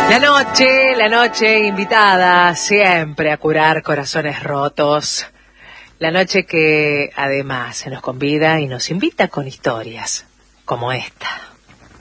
La noche invitada siempre a curar corazones rotos. La noche que además se nos convida y nos invita con historias como esta.